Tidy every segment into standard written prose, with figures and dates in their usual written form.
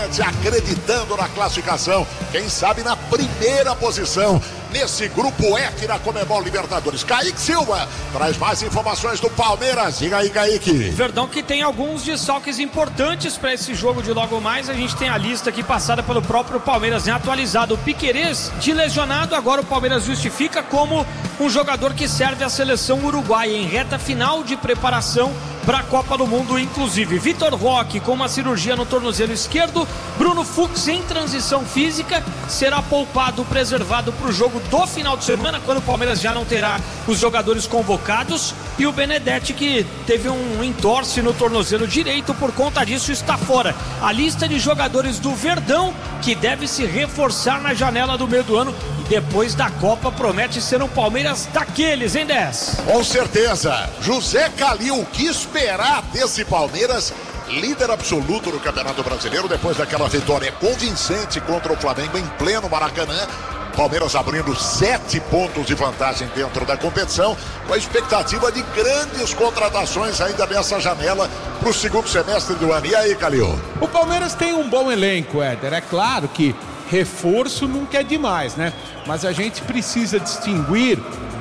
Acreditando na classificação, quem sabe na primeira posição nesse grupo F da Conmebol Libertadores. Kaique Silva traz mais informações do Palmeiras. Diga aí, Kaique. Verdão que tem alguns desfalques importantes para esse jogo de logo mais. A gente tem a lista aqui passada pelo próprio Palmeiras, né? Atualizado. O Piquerez de lesionado, agora o Palmeiras justifica como um jogador que serve à seleção uruguaia em reta final de preparação para a Copa do Mundo, inclusive. Vitor Roque com uma cirurgia no tornozelo esquerdo. Bruno Fux em transição física, será poupado, preservado para o jogo do final de semana, quando o Palmeiras já não terá os jogadores convocados. E o Benedetti, que teve um entorse no tornozelo direito, por conta disso está fora. A lista de jogadores do Verdão, que deve se reforçar na janela do meio do ano, e depois da Copa promete ser um Palmeiras daqueles, hein, 10? Com certeza. José Calil, que esperar desse Palmeiras, líder absoluto do Campeonato Brasileiro, depois daquela vitória convincente contra o Flamengo em pleno Maracanã. Palmeiras abrindo 7 pontos de vantagem dentro da competição, com a expectativa de grandes contratações ainda nessa janela para o segundo semestre do ano. E aí, Calil? O Palmeiras tem um bom elenco, Éder. É claro que reforço nunca é demais, né? Mas a gente precisa distinguir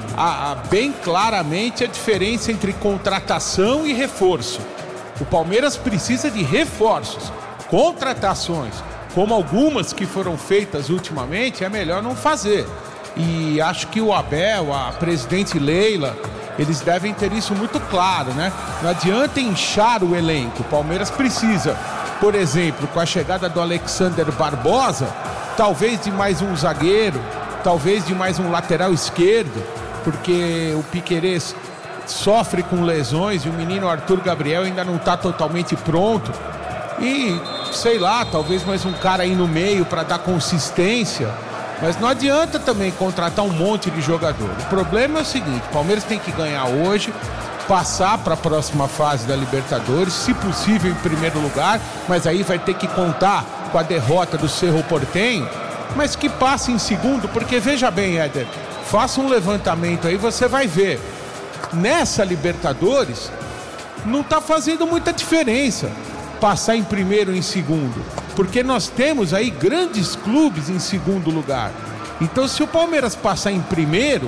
bem claramente a diferença entre contratação e reforço. O Palmeiras precisa de reforços, contratações, como algumas que foram feitas ultimamente, é melhor não fazer. E acho que o Abel, a presidente Leila, eles devem ter isso muito claro, né? Não adianta inchar o elenco. O Palmeiras precisa, por exemplo, com a chegada do Alexander Barbosa, talvez de mais um zagueiro, talvez de mais um lateral esquerdo, porque o Piquerez sofre com lesões e o menino Arthur Gabriel ainda não está totalmente pronto. E, sei lá, talvez mais um cara aí no meio para dar consistência. Mas não adianta também contratar um monte de jogador. O problema é o seguinte: o Palmeiras tem que ganhar hoje, passar para a próxima fase da Libertadores, se possível em primeiro lugar, mas aí vai ter que contar com a derrota do Cerro Porteño, mas que passe em segundo, porque veja bem, Éder, faça um levantamento aí, você vai ver. Nessa Libertadores, não está fazendo muita diferença passar em primeiro ou em segundo, porque nós temos aí grandes clubes em segundo lugar. Então, se o Palmeiras passar em primeiro,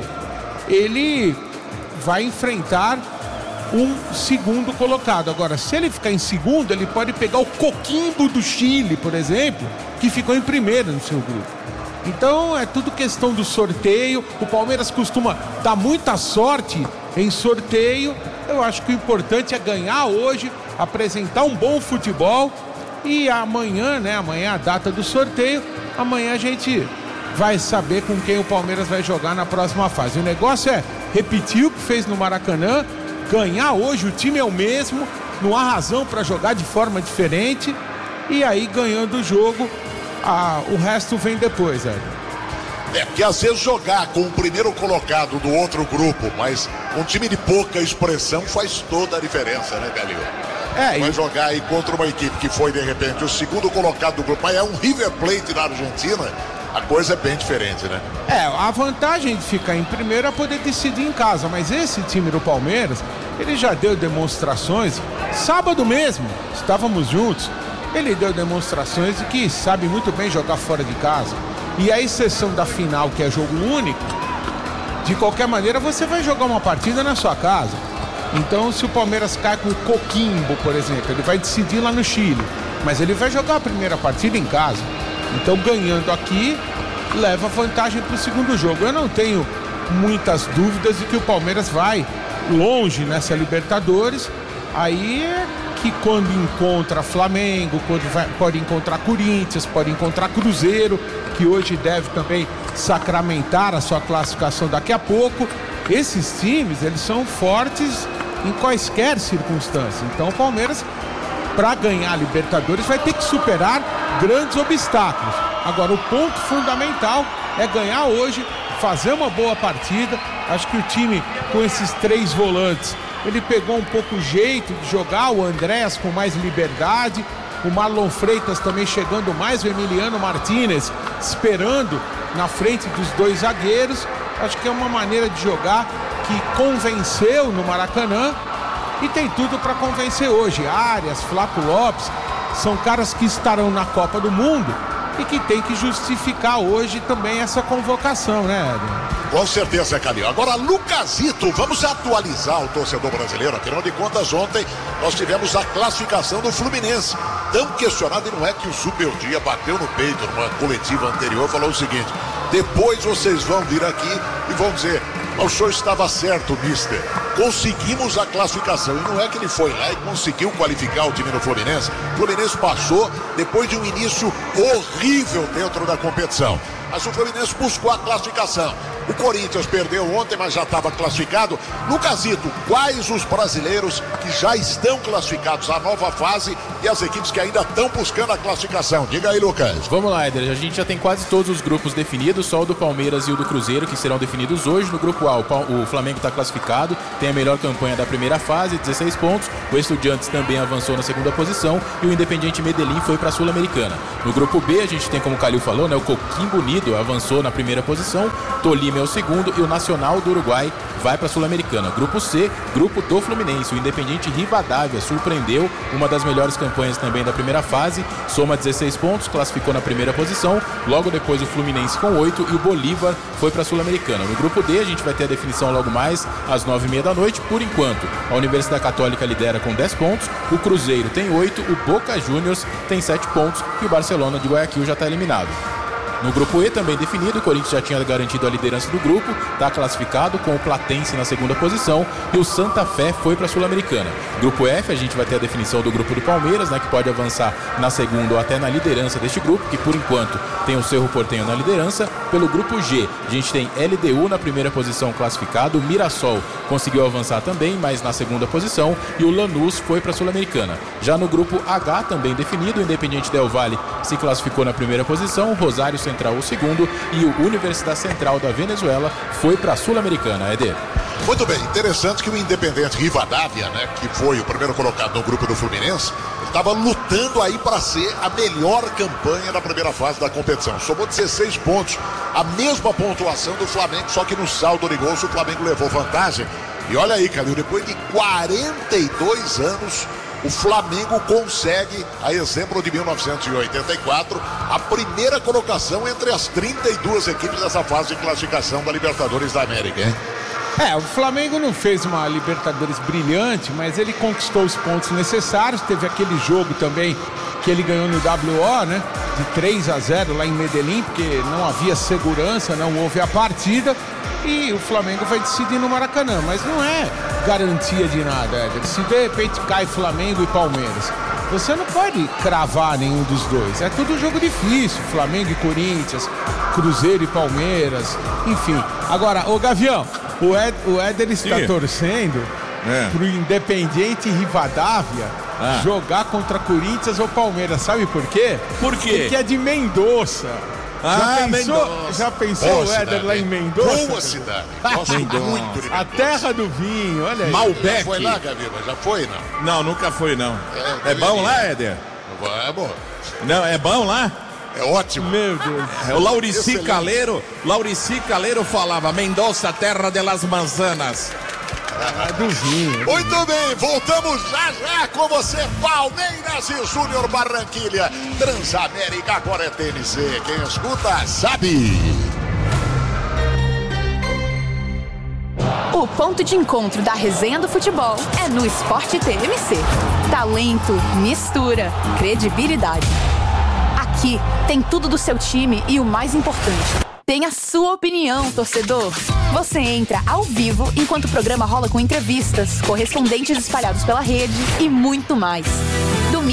ele vai enfrentar um segundo colocado. Agora, se ele ficar em segundo, ele pode pegar o Coquimbo do Chile, por exemplo, que ficou em primeiro no seu grupo. Então é tudo questão do sorteio. O Palmeiras costuma dar muita sorte em sorteio. Eu acho que o importante é ganhar hoje, apresentar um bom futebol, e amanhã, né? Amanhã é a data do sorteio. Amanhã a gente vai saber com quem o Palmeiras vai jogar na próxima fase. O negócio é repetir o que fez no Maracanã, ganhar hoje. O time é o mesmo, não há razão para jogar de forma diferente. E aí, ganhando o jogo, o resto vem depois, porque às vezes jogar com o primeiro colocado do outro grupo, mas um time de pouca expressão, faz toda a diferença, né, Calil? Vai jogar aí contra uma equipe que foi, de repente, o segundo colocado do grupo, mas é um River Plate da Argentina, a coisa é bem diferente, né? A vantagem de ficar em primeiro é poder decidir em casa, mas esse time do Palmeiras, ele já deu demonstrações. Sábado mesmo, estávamos juntos, ele deu demonstrações de que sabe muito bem jogar fora de casa. E a exceção da final, que é jogo único, de qualquer maneira você vai jogar uma partida na sua casa. Então, se o Palmeiras cai com o Coquimbo, por exemplo, ele vai decidir lá no Chile, mas ele vai jogar a primeira partida em casa. Então, ganhando aqui, leva vantagem para o segundo jogo. Eu não tenho muitas dúvidas de que o Palmeiras vai longe nessa Libertadores. Aí é que quando encontra Flamengo, pode encontrar Corinthians, pode encontrar Cruzeiro, que hoje deve também sacramentar a sua classificação daqui a pouco. Esses times, eles são fortes em quaisquer circunstâncias. Então o Palmeiras, para ganhar a Libertadores, vai ter que superar grandes obstáculos. Agora, o ponto fundamental é ganhar hoje, fazer uma boa partida. Acho que o time, com esses 3 volantes, ele pegou um pouco o jeito de jogar, o Andrés com mais liberdade, o Marlon Freitas também chegando mais, o Emiliano Martínez esperando na frente dos 2 zagueiros. Acho que é uma maneira de jogar que convenceu no Maracanã e tem tudo para convencer hoje. Arias, Flaco Lopes, são caras que estarão na Copa do Mundo e que tem que justificar hoje também essa convocação, né, Éder? Com certeza, Calil. Agora, Lucasito, vamos atualizar o torcedor brasileiro. Afinal de contas, ontem nós tivemos a classificação do Fluminense. Tão questionado, e não é que o Superdia bateu no peito numa coletiva anterior, falou o seguinte: depois vocês vão vir aqui e vão dizer, o senhor estava certo, mister. Conseguimos a classificação. E não é que ele foi lá e conseguiu qualificar o time do Fluminense. O Fluminense passou depois de um início horrível dentro da competição. Mas o Fluminense buscou a classificação. O Corinthians perdeu ontem, mas já estava classificado. Lucasito, quais os brasileiros que já estão classificados à nova fase e as equipes que ainda estão buscando a classificação? Diga aí, Lucas. Vamos lá, Éder. A gente já tem quase todos os grupos definidos, só o do Palmeiras e o do Cruzeiro, que serão definidos hoje. No grupo A, o Flamengo está classificado, tem a melhor campanha da primeira fase, 16 pontos. O Estudiantes também avançou na segunda posição e o Independiente Medellín foi para a Sul-Americana. No grupo B, a gente tem, como o Calil falou, né, o Coquimbo Unido avançou na primeira posição, Tolima é o segundo e o Nacional do Uruguai vai para a Sul-Americana. Grupo C, grupo do Fluminense. O Independiente Rivadavia surpreendeu, uma das melhores campanhas também da primeira fase, soma 16 pontos, classificou na primeira posição. Logo depois o Fluminense com 8 e o Bolívar foi para a Sul-Americana. No grupo D a gente vai ter a definição logo mais às 9h30 da noite. Por enquanto, a Universidade Católica lidera com 10 pontos, o Cruzeiro tem 8, o Boca Juniors tem 7 pontos e o Barcelona de Guayaquil já está eliminado. No grupo E também definido, o Corinthians já tinha garantido a liderança do grupo, está classificado com o Platense na segunda posição e o Santa Fé foi para a Sul-Americana. Grupo F, a gente vai ter a definição do grupo do Palmeiras, né, que pode avançar na segunda ou até na liderança deste grupo, que por enquanto tem o Cerro Porteño na liderança. Pelo grupo G, a gente tem LDU na primeira posição classificado, o Mirassol conseguiu avançar também, mas na segunda posição, e o Lanús foi para a Sul-Americana. Já no grupo H, também definido, o Independiente Del Valle se classificou na primeira posição, o Rosário Central o segundo e o Universidade Central da Venezuela foi para a Sul-Americana, Eder. Muito bem, interessante que o Independiente Rivadavia, né, que foi o primeiro colocado no grupo do Fluminense, estava lutando aí para ser a melhor campanha da primeira fase da competição. Somou 16 pontos, a mesma pontuação do Flamengo, só que no saldo de gols o Flamengo levou vantagem. E olha aí, Calil, depois de 42 anos, o Flamengo consegue, a exemplo de 1984, a primeira colocação entre as 32 equipes dessa fase de classificação da Libertadores da América, hein? O Flamengo não fez uma Libertadores brilhante, mas ele conquistou os pontos necessários. Teve aquele jogo também que ele ganhou no WO, né? De 3-0 lá em Medellín, porque não havia segurança, não houve a partida. E o Flamengo vai decidir no Maracanã, mas não é garantia de nada, Éder. Se de repente cai Flamengo e Palmeiras, você não pode cravar nenhum dos dois. É tudo jogo difícil, Flamengo e Corinthians, Cruzeiro e Palmeiras, enfim. Agora, ô Gavião, o Éder está torcendo pro Independiente Rivadavia jogar contra Corinthians ou Palmeiras. Sabe por quê? Por quê? Porque é de Mendoza. Já pensou o Éder lá em Mendoza? Boa cidade. Gosto muito de Mendoza. A terra do vinho, olha aí. Malbec. Já foi lá, Gaviva? Já foi, não? Não, nunca foi, não. É bom lá, Éder? Vamos. Não, é bom lá? É ótimo. Meu Deus. O Laurici Caleiro falava Mendoza, terra de las manzanas. Do vinho. Muito bem, voltamos já com você, Palmeiras e Júnior Barranquilha. Transamérica, agora é TNC. Quem escuta sabe. O ponto de encontro da resenha do futebol é no Sport TMC. Talento, mistura, credibilidade. Aqui tem tudo do seu time e o mais importante, tem a sua opinião, torcedor. Você entra ao vivo enquanto o programa rola com entrevistas, correspondentes espalhados pela rede e muito mais.